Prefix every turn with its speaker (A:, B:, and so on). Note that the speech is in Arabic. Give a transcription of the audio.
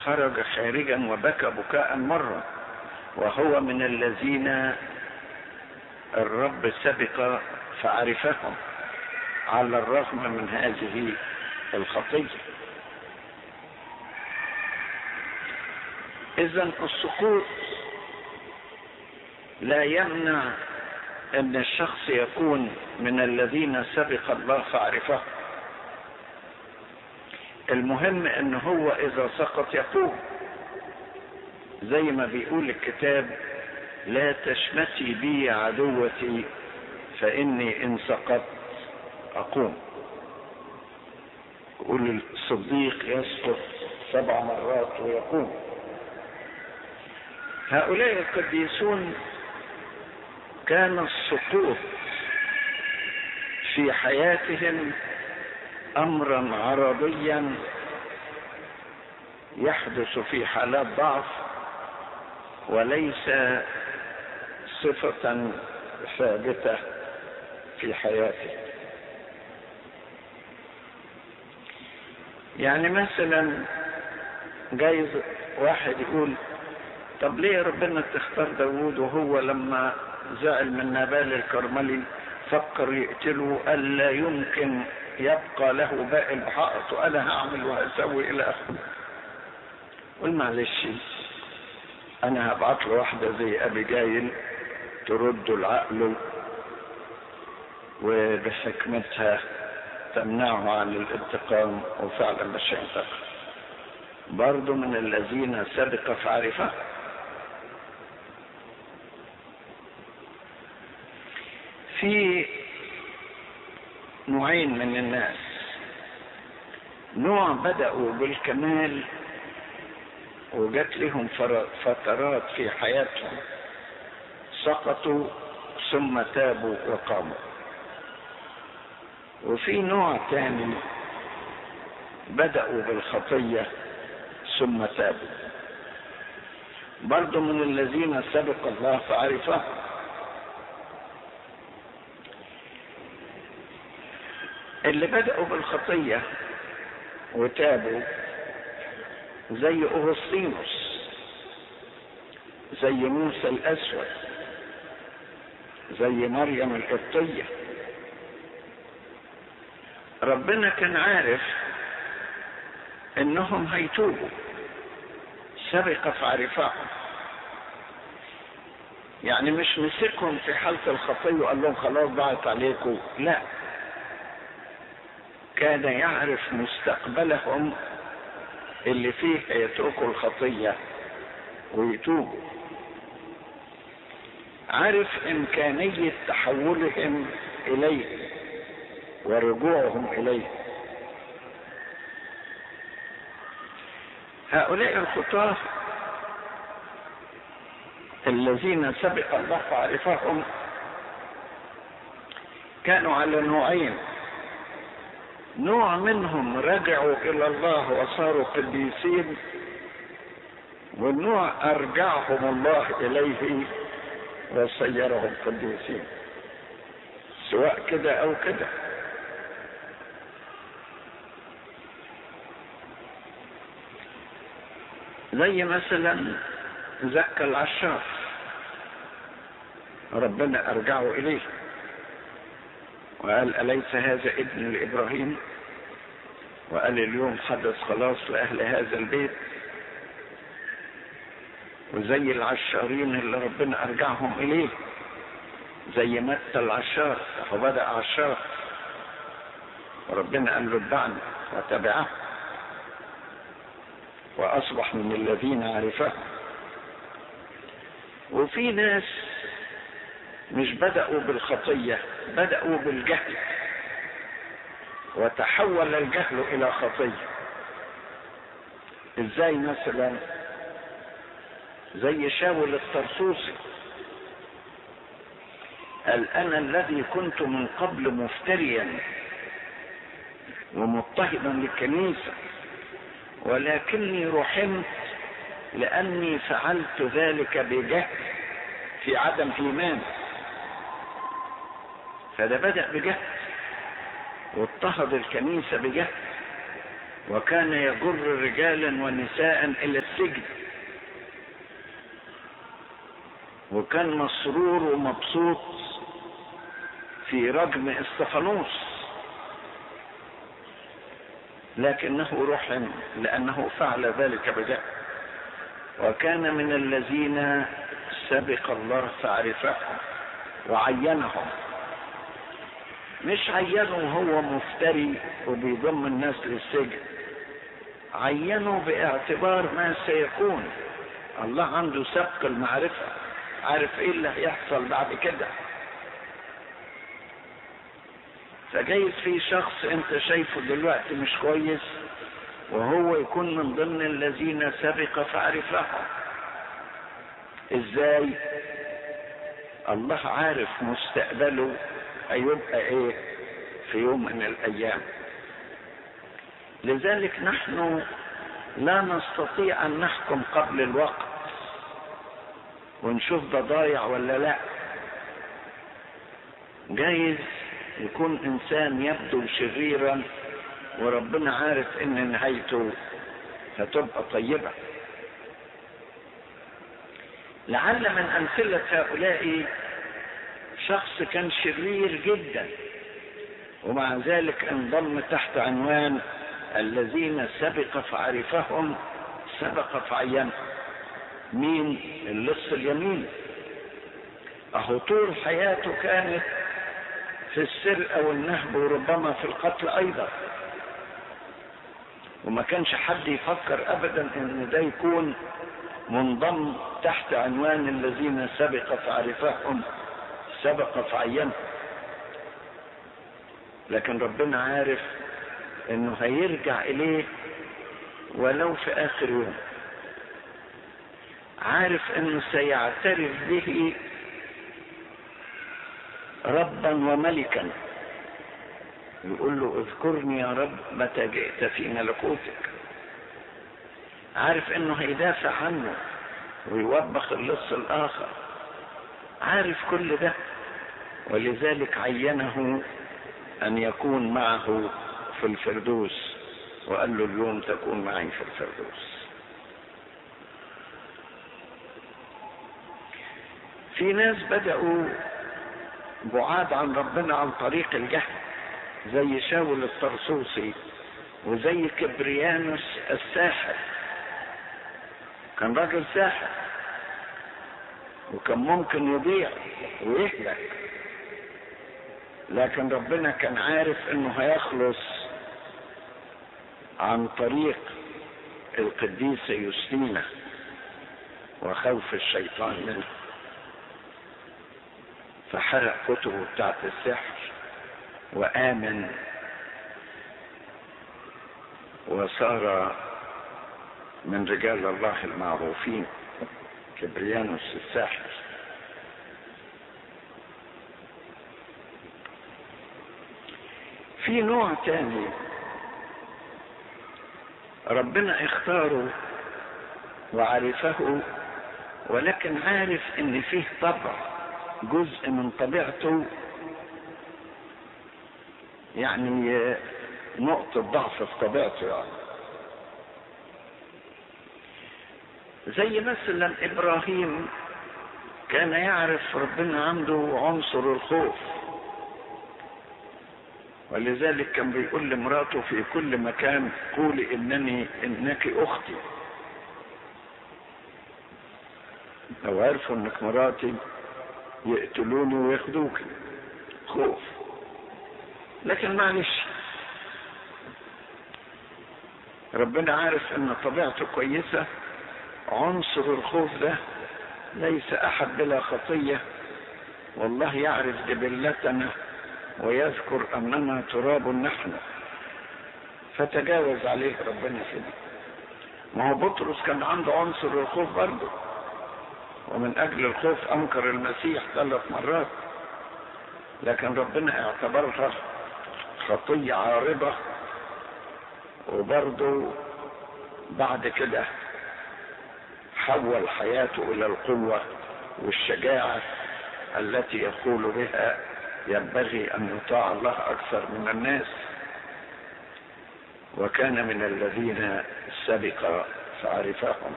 A: خرج خارجا وبكى بكاء مرة، وهو من الذين الرب سبق فعرفهم على الرغم من هذه الخطية. إذن السقوط لا يمنع أن الشخص يكون من الذين سبق الله فعرفهم. المهم أنه هو إذا سقط يقوم، زي ما بيقول الكتاب: لا تشمتي بي يا عدوتي فإني إن سقطت أقوم. يقول الصديق يسقط 7 مرات ويقوم. هؤلاء القديسون كان السقوط في حياتهم أمرا عرضيا يحدث في حالات ضعف، وليس صفة ثابتة في حياته. يعني مثلا جايز واحد يقول: طب ليه ربنا تختار داوود وهو لما زعل من نابال الكرملي فكر يقتله، قال لا يمكن يبقى له باقي الحائط وأنا هعمل وهسوي إلى آخره. قل معلش، أنا هبعت له واحدة زي أبيجايل ترد العقل وبحكمتها تمنعه عن الانتقام، وفعلا مش هينتقم. برضو من الذين سبق فعرفه. في نوعين من الناس: نوع بدأوا بالكمال وجات لهم فترات في حياتهم سقطوا ثم تابوا وقاموا. وفي نوع ثاني بدأوا بالخطية ثم تابوا، برضو من الذين سبق الله فعرفه. اللي بدأوا بالخطية وتابوا زي أغسطينوس، زي موسى الأسود، زي مريم القبطية. ربنا كان عارف انهم هيتوبوا، سبق فعرفهم. يعني مش مسكهم في حالة الخطية وقال لهم خلاص ضاعت عليكم، لا، كان يعرف مستقبلهم اللي فيه يتركوا الخطية ويتوبوا. عارف إمكانية تحولهم إليه ورجوعهم إليه. هؤلاء الخطاة الذين سبق الله فعرفهم كانوا على نوعين: نوع منهم رجعوا إلى الله وصاروا قديسين، والنوع أرجعهم الله إليه وصيرهم قديسين، سواء كده أو كده. زي مثلا زكى العشار، ربنا أرجعه إليه وقال: أليس هذا ابن لإبراهيم؟ وقال: اليوم حدث خلاص لأهل هذا البيت. وزي العشارين اللي ربنا أرجعهم إليه، زي متى العشار، فبدأ عشار وربنا قال له: اتبعني، وتبعه وأصبح من الذين عرفه. وفي ناس مش بدأوا بالخطية، بدأوا بالجهل وتحول الجهل إلى خطية. إزاي؟ مثلا زي شاول الطرسوسي، قال: أنا الذي كنت من قبل مفتريا ومضطهدا للكنيسة، ولكني رحمت لأني فعلت ذلك بجهل في عدم إيمان. فده بدأ بجهل واضطهد الكنيسة بجهل، وكان يجر رجالا ونساء إلى السجن، وكان مسرور ومبسوط في رجم استفانوس، لكنه رحم لأنه فعل ذلك بجهل. وكان من الذين سبق الله فعرفهم وعينهم، مش عينه هو مفتري وبيضم الناس للسجن، عينه باعتبار ما سيكون. الله عنده سبق المعرفة، عارف ايه اللي هيحصل بعد كده. فجايز في شخص انت شايفه دلوقتي مش كويس وهو يكون من ضمن الذين سبق فعرفهم. ازاي؟ الله عارف مستقبله هيبقى ايه في يوم من الايام. لذلك نحن لا نستطيع ان نحكم قبل الوقت ونشوف ده ضايع ولا لا. جايز يكون انسان يبدو شريرا وربنا عارف ان نهايته هتبقى طيبة. لعل من امثلة هؤلاء شخص كان شرير جدا ومع ذلك انضم تحت عنوان الذين سبق فعرفهم سبق فعينهم. مين؟ اللص اليمين. اهو طول حياته كانت في السرقة والنهب وربما في القتل ايضا، وما كانش حد يفكر ابدا ان ده يكون منضم تحت عنوان الذين سبق فعرفهم سبق فعينهم. لكن ربنا عارف انه هيرجع اليه ولو في اخر يوم، عارف انه سيعترف به ربا وملكا، يقول له اذكرني يا رب متى جئت في ملكوتك. عارف انه هيدافع عنه ويوبخ اللص الاخر، عارف كل ده، ولذلك عينه ان يكون معه في الفردوس وقال له اليوم تكون معي في الفردوس. في ناس بدأوا بعاد عن ربنا عن طريق الجهل زي شاول الطرسوسي وزي كبريانوس الساحر. كان راجل ساحر وكان ممكن يضيع ويهلك، لكن ربنا كان عارف انه هيخلص عن طريق القديسة يوستينا وخوف الشيطان منه، فحرق كتبه بتاعت السحر وآمن وصار من رجال الله المعروفين كبريانوس الساحر. في نوع تاني ربنا اختاره وعرفه، ولكن عارف ان فيه طبع جزء من طبيعته يعني نقطة ضعف في طبيعته يعني. زي مثلا ابراهيم كان يعرف ربنا عنده عنصر الخوف، ولذلك كان بيقول لمراته في كل مكان قولي انك اختي. لو عرفوا انك مراتي يقتلوني وياخدوك، خوف. لكن معلش ربنا عارف ان طبيعته كويسة. عنصر الخوف ده ليس احد بلا خطية، والله يعرف جبلتنا ويذكر اننا تراب نحن، فتجاوز عليه ربنا كده. ما هو بطرس كان عنده عنصر الخوف برضه، ومن اجل الخوف انكر المسيح 3 مرات، لكن ربنا اعتبرها خطية عارضة، وبرضه بعد كده حول حياته الى القوة والشجاعة التي يقول بها ينبغي ان يطاع الله اكثر من الناس. وكان من الذين سبق فعرفهم.